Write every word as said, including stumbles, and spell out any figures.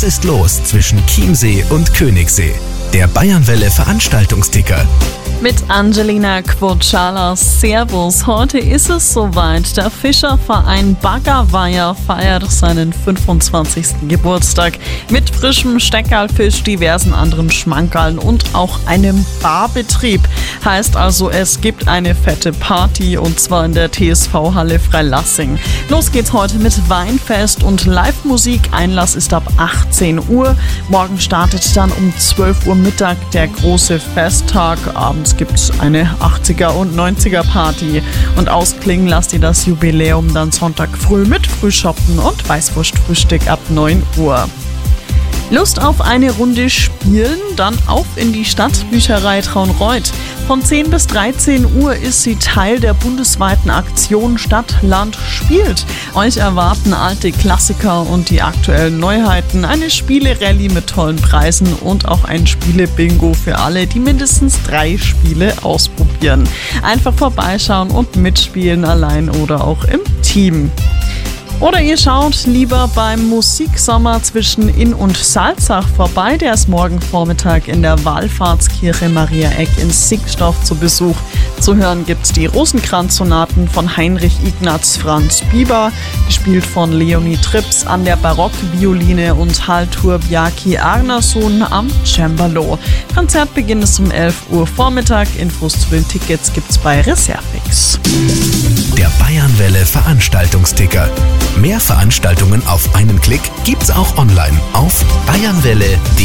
Was ist los zwischen Chiemsee und Königssee? Der Bayernwelle Veranstaltungsticker. Mit Angelina Quotschala. Servus, heute ist es soweit. Der Fischerverein Baggerweiher feiert seinen fünfundzwanzigsten Geburtstag mit frischem Steckerlfisch, diversen anderen Schmankerln und auch einem Barbetrieb. Heißt also, es gibt eine fette Party und zwar in der T S V-Halle Freilassing. Los geht's heute mit Weinfest und Live-Musik. Einlass ist ab achtzehn Uhr. Morgen startet dann um zwölf Uhr Mittag der große Festtag. Abends gibt es eine achtziger- und neunziger-Party. Und ausklingen lasst ihr das Jubiläum dann Sonntag früh mit Frühschoppen und Weißwurstfrühstück ab neun Uhr. Lust auf eine Runde spielen? Dann auf in die Stadtbücherei Traunreut. Von zehn bis dreizehn Uhr ist sie Teil der bundesweiten Aktion Stadt, Land, spielt. Euch erwarten alte Klassiker und die aktuellen Neuheiten, eine Spiele-Rallye mit tollen Preisen und auch ein Spiele-Bingo für alle, die mindestens drei Spiele ausprobieren. Einfach vorbeischauen und mitspielen, allein oder auch im Team. Oder ihr schaut lieber beim Musiksommer zwischen Inn und Salzach vorbei. Der ist morgen Vormittag in der Wallfahrtskirche Maria Eck in Sixdorf zu Besuch. Zu hören gibt's die Rosenkranz-Sonaten von Heinrich Ignaz Franz Bieber, gespielt von Leonie Trips an der Barockvioline und Haltur Bjarki Arnason am Cembalo. Konzertbeginn ist um elf Uhr Vormittag. Infos zu den Tickets gibt's bei Reservix. Der Bayernwelle Veranstaltungsticker. Mehr Veranstaltungen auf einen Klick gibt's auch online auf bayernwelle punkt de.